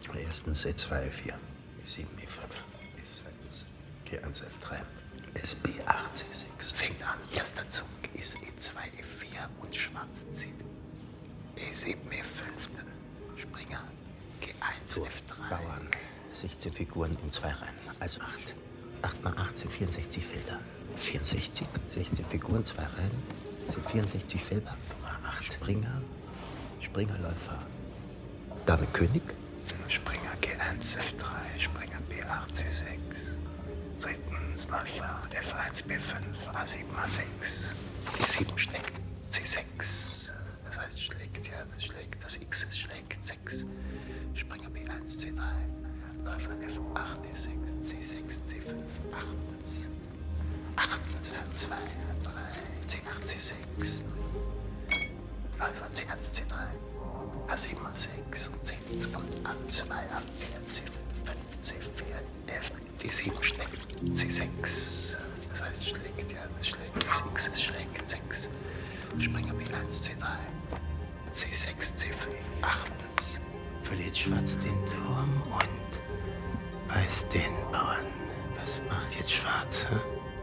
Erstens E2, E4, E7, E5. Zweitens G1, F3. SB8, C6. Fängt an. Erster Zug ist E2, E4 und Schwarz zieht E7, E5. Springer G1, F3. Bauern. 16 Figuren in 2 Reihen. Also 8. 8 mal 8 sind 64 Felder. 64. 16 Figuren, 2 Reihen. Sind 64 Felder. Nummer 8. Springer. Springerläufer. Dame König. Springer G1, F3. Springer B8, C6. Drittens Läufer F1, B5, A7, A6. Die 7 schlägt C6. Das heißt, schlägt, ja, das schlägt, das X ist schlägt 6. Springer B1, C3. Läufer F8, D6, C6, C5, 8. 8, H2, H3, C8, C6. Läufer C1, C3. A7, A6 und C kommt A2, A4, C5, C4, F. Die 7 schlägt C6. Das heißt, schlägt, ja, das schlägt, das X ist schlägt 6. Springer B1, C3. C6, C5, 8. Verliert Schwarz den Turm und weiß den Bauern. Was macht jetzt Schwarz, hm?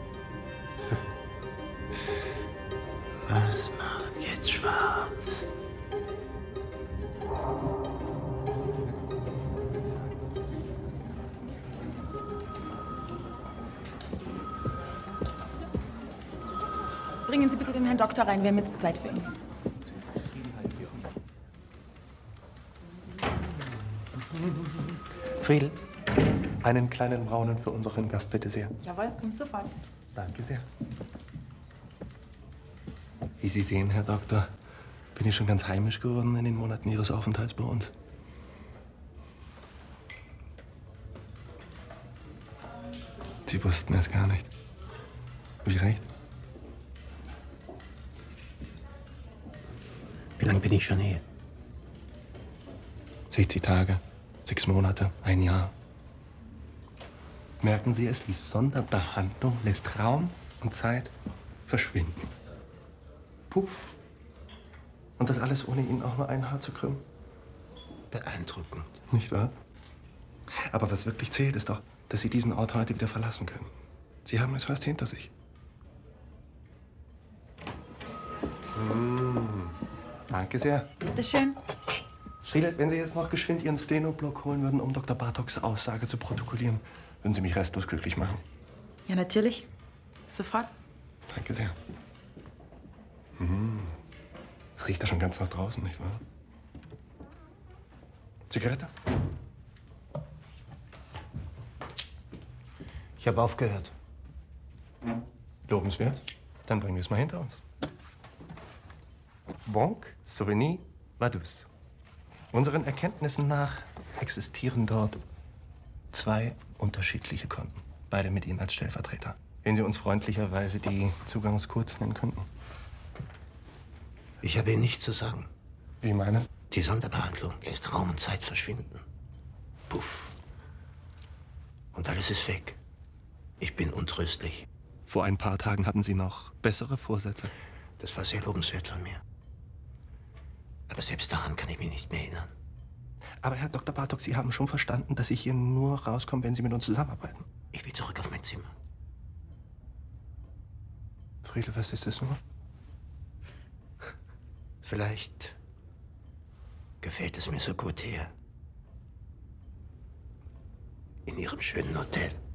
Was macht jetzt Schwarz? Bringen Sie bitte den Herrn Doktor rein, wir haben jetzt Zeit für ihn. Friedel, einen kleinen Braunen für unseren Gast, bitte sehr. Jawohl, kommt sofort. Danke sehr. Wie Sie sehen, Herr Doktor, bin ich schon ganz heimisch geworden in den Monaten Ihres Aufenthalts bei uns. Sie wussten es gar nicht. Hab ich recht? Wie lange bin ich schon hier? 60 Tage, 6 Monate, 1 Jahr. Merken Sie es, die Sonderbehandlung lässt Raum und Zeit verschwinden. Puff. Und das alles ohne Ihnen auch nur ein Haar zu krümmen. Beeindruckend. Nicht wahr? Aber was wirklich zählt, ist doch, dass Sie diesen Ort heute wieder verlassen können. Sie haben es fast hinter sich. Danke sehr. Bitte schön. Friedel, wenn Sie jetzt noch geschwind Ihren Steno-Block holen würden, um Dr. Bartoks Aussage zu protokollieren, würden Sie mich restlos glücklich machen. Ja, natürlich. Sofort. Danke sehr. Es riecht ja schon ganz nach draußen, nicht wahr? Zigarette? Ich habe aufgehört. Lobenswert. Dann bringen wir es mal hinter uns. Bonk, Souvenir, Vaduz. Unseren Erkenntnissen nach existieren dort 2 unterschiedliche Konten. Beide mit Ihnen als Stellvertreter. Wenn Sie uns freundlicherweise die Zugangscodes nennen könnten. Ich habe Ihnen nichts zu sagen. Wie meinen? Die Sonderbehandlung lässt Raum und Zeit verschwinden. Puff. Und alles ist weg. Ich bin untröstlich. Vor ein paar Tagen hatten Sie noch bessere Vorsätze. Das war sehr lobenswert von mir. Aber selbst daran kann ich mich nicht mehr erinnern. Aber Herr Dr. Bartok, Sie haben schon verstanden, dass ich hier nur rauskomme, wenn Sie mit uns zusammenarbeiten. Ich will zurück auf mein Zimmer. Friedel, was ist das nur? Vielleicht gefällt es mir so gut hier. In Ihrem schönen Hotel.